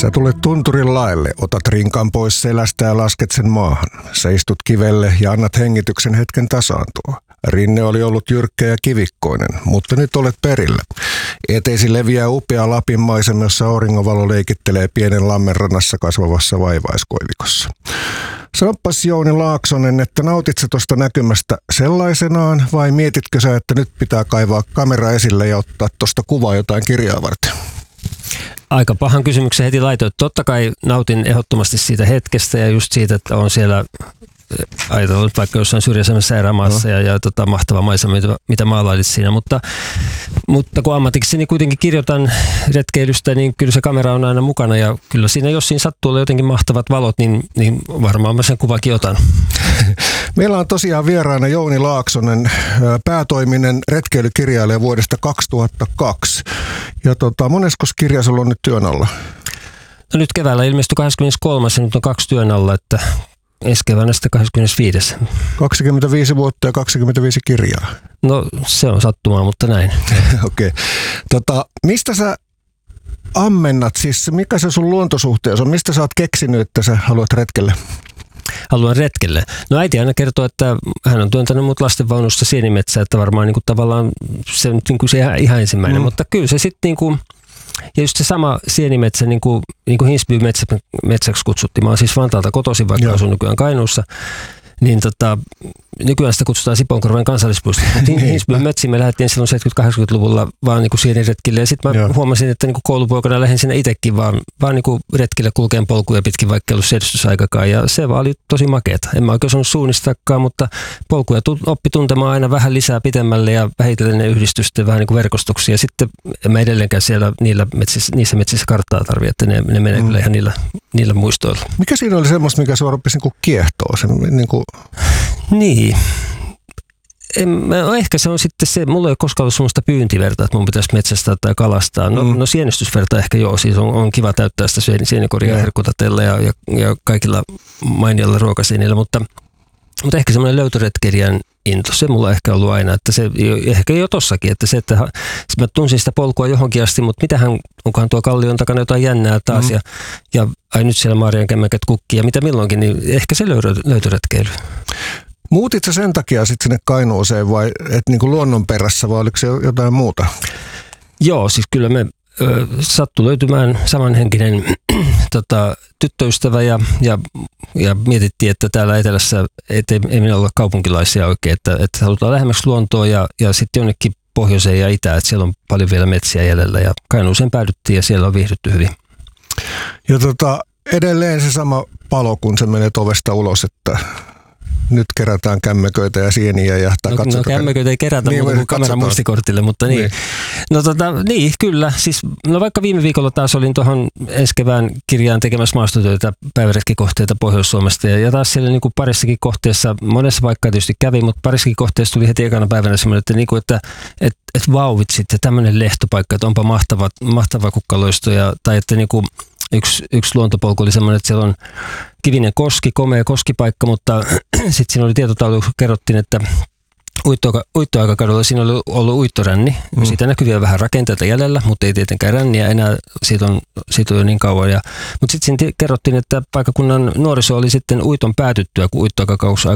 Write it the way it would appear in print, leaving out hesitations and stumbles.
Sä tulet tunturin laelle, otat rinkan pois selästä ja lasket sen maahan. Sä istut kivelle ja annat hengityksen hetken tasaantua. Rinne oli ollut jyrkkä ja kivikkoinen, mutta nyt olet perillä. Eteisi leviää upea Lapin maisema, jossa auringonvalo leikittelee pienen lammen rannassa kasvavassa vaivaiskoivikossa. Sanopas Jouni Laaksonen, että nautit sä tuosta näkymästä sellaisenaan vai mietitkö sä, että nyt pitää kaivaa kamera esille ja ottaa tuosta kuvaa jotain kirjaa varten? Aika pahan kysymyksen heti laitoin. Totta kai nautin ehdottomasti siitä hetkestä ja just siitä, että on siellä ajatellut vaikka jossain syrjäisemmässä erämaassa ja mahtava maisema, mitä maalailit siinä. Mutta kun ammatikseni kuitenkin kirjoitan retkeilystä, niin kyllä se kamera on aina mukana ja kyllä siinä, jos siinä sattuu olla jotenkin mahtavat valot, niin varmaan mä sen kuvakin otan. Meillä on tosiaan vieraana Jouni Laaksonen, päätoiminen retkeilykirjailija vuodesta 2002. Ja moneskos kirja sulla on nyt työn alla? No nyt keväällä ilmestyi 23. ja nyt on 2 työn alla, että ensi keväänä sitten 25. 25 vuotta ja 25 kirjaa. No se on sattumaa, mutta näin. Okei. Mistä sä ammennat, siis mikä se sun luontosuhteessa on? Mistä sä oot keksinyt, että sä haluat retkelle? Haluan retkelle. No äiti aina kertoo, että hän on työntänyt mut lastenvaunusta sienimetsään, että varmaan niinku tavallaan se on niinku se ihan ensimmäinen, mutta kyllä se sitten niinku, ja just se sama sienimetsä, niin kuin Hinsby metsäksi kutsuttiin. Mä oon siis Vantaalta kotoisin, vaikka asun nykyään Kainuussa. Niin nykyään sitä kutsutaan Sipoonkorven kansallispuistossa. Hinsbyn metsiin me lähdettiin silloin 70-80-luvulla vaan niin sieniretkille. Ja sitten mä huomasin, että niin koulupoikana lähdin sinne itsekin vaan niin retkille kulkeen polkuja pitkin, vaikka ei ollut sedistysaikakaan. Ja se vaan oli tosi makeeta. En mä oikein osannut suunnistakaan, mutta polkuja oppi tuntemaan aina vähän lisää pitemmälle ja vähitellen ne yhdistysten vähän niin kuin verkostuksia. Ja sitten mä edelleenkään siellä niissä metsissä karttaa tarvii, että ne menee kyllä ihan niillä muistoilla. Mikä siinä oli semmoista, mikä sua rupesi niin kiehtoo? Niin. Ehkä se on sitten se, mulla ei ole koskaan ollut sellaista pyyntiverta, että mun pitäisi metsästää tai kalastaa. No sienestysverta ehkä joo, siis on kiva täyttää sitä sienikoria herkutatella ja kaikilla mainioilla ruokasienillä, mutta ehkä semmoinen löytöretkeilijän into, se mulla ehkä ollut aina, että se ehkä jo tossakin, että se, että mä tunsin sitä polkua johonkin asti, mutta mitähän, onkohan tuo kallion takana jotain jännää taas ja ai nyt siellä Maarian kämmäkät kukkii ja mitä milloinkin, niin ehkä se löytöretkeily. Muutit sä sen takia sitten sinne Kainuuseen vai et niinku luonnon perässä vai oliko se jotain muuta? Joo, siis kyllä me sattui löytymään samanhenkinen tyttöystävä ja mietittiin, että täällä etelässä ei minä olla kaupunkilaisia oikein, että halutaan lähemmäksi luontoa ja sitten jonnekin pohjoiseen ja itään, että siellä on paljon vielä metsiä jäljellä ja Kainuuseen päädyttiin ja siellä on viihdytty hyvin. Ja edelleen se sama palo, kun sä menet ovesta ulos, että nyt kerätään kämmeköitä ja sieniä ja katsotaan. No kämmeköitä ei kerätä muuta kuin kameran muistikortille, mutta niin. No niin, kyllä. Siis, no vaikka viime viikolla taas olin tuohon ensi kevään kirjaan tekemässä maastotöitä päiväretkikohteita Pohjois-Suomesta ja taas siellä niin kuin parissakin kohteessa, monessa paikkaa tietysti kävi, mutta parissakin kohteessa tuli heti ekana päivänä semmoinen, että vau vitsit, tämmöinen lehtopaikka, että onpa mahtava kukkaloisto tai että niin kuin yksi luontopolku oli semmoinen, että siellä on kivinen koski, komea koskipaikka, mutta sitten siinä oli tietotaulu, kun kerrottiin, että uittoaikakaudella siinä oli ollut uittoränni. Siitä näkyy vielä vähän rakenteita jäljellä, mutta ei tietenkään ränniä enää, siitä on jo niin kauan. Mutta sitten siinä kerrottiin, että paikkakunnan nuoriso oli sitten uiton päätyttyä, kun uittoaikakausi